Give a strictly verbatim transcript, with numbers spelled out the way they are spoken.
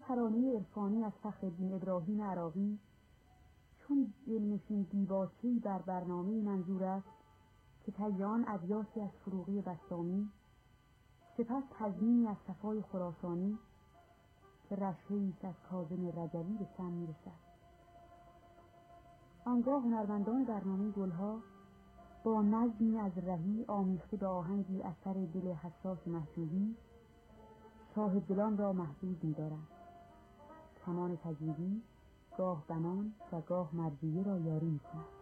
ترانه عرفانی از فخرالدین ابراهیم عراقی چون دلنشین دیباچه‌ای بر برنامه منظور است که طی ابیاتی از فروغی بسطامی، سپس تضمینی از صفای خراسانی که رشحه‌ای است از کاظم رجوی به سم می‌رسد. آنگاه هنرمندان برنامه گلها با نظمی از رهی آمیخته به آهنگی اثر دل حساس محجوبی صاحب دلان را محظوظ می‌دارند. کمان تجویدی گاه بنان و گاه مرجیه را یاری می‌کند.